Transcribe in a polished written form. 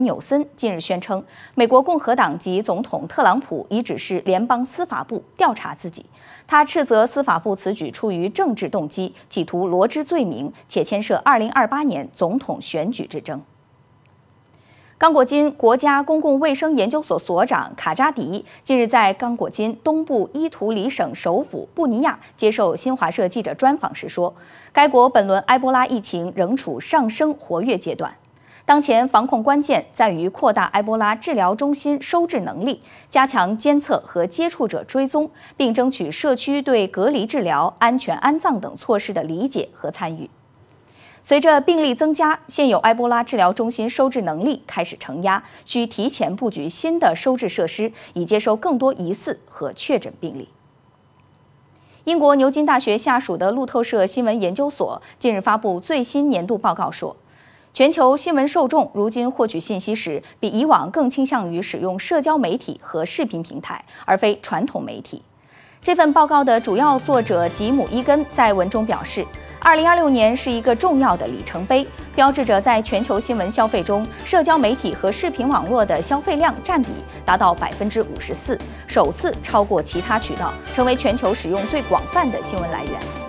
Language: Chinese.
纽森近日宣称，美国共和党籍总统特朗普已指示联邦司法部调查自己。他斥责司法部此举出于政治动机，企图罗织罪名，且牵涉2028年总统选举之争。刚果金国家公共卫生研究所所长卡扎迪近日在刚果金东部伊图里省首府布尼亚接受新华社记者专访时说，该国本轮埃博拉疫情仍处上升活跃阶段。当前防控关键在于扩大埃博拉治疗中心收治能力，加强监测和接触者追踪，并争取社区对隔离治疗、安全安葬等措施的理解和参与。随着病例增加，现有埃博拉治疗中心收治能力开始承压，需提前布局新的收治设施，以接收更多疑似和确诊病例。英国牛津大学下属的路透社新闻研究所近日发布最新年度报告说，全球新闻受众如今获取信息时，比以往更倾向于使用社交媒体和视频平台，而非传统媒体。这份报告的主要作者吉姆·伊根在文中表示，2026年是一个重要的里程碑，标志着在全球新闻消费中，社交媒体和视频网络的消费量占比达到54%，首次超过其他渠道，成为全球使用最广泛的新闻来源。